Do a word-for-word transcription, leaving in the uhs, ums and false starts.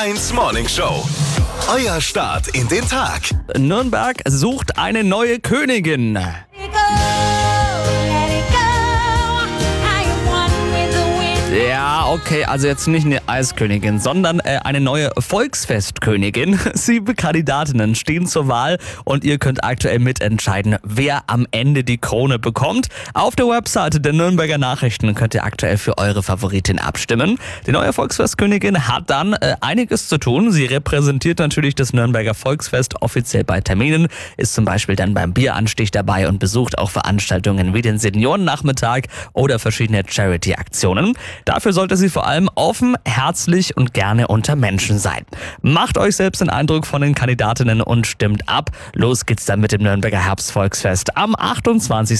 eins Morning Show. Euer Start in den Tag. Nürnberg sucht eine neue Königin. Ja, okay, also jetzt nicht eine Eiskönigin, sondern äh, eine neue Volksfestkönigin. Sieben Kandidatinnen stehen zur Wahl und ihr könnt aktuell mitentscheiden, wer am Ende die Krone bekommt. Auf der Webseite der Nürnberger Nachrichten könnt ihr aktuell für eure Favoritin abstimmen. Die neue Volksfestkönigin hat dann äh, einiges zu tun. Sie repräsentiert natürlich das Nürnberger Volksfest offiziell bei Terminen, ist zum Beispiel dann beim Bieranstich dabei und besucht auch Veranstaltungen wie den Seniorennachmittag oder verschiedene Charity-Aktionen. Dafür sollte sie vor allem offen, herzlich und gerne unter Menschen sein. Macht euch selbst den Eindruck von den Kandidatinnen und stimmt ab. Los geht's dann mit dem Nürnberger Herbstvolksfest am achtundzwanzigsten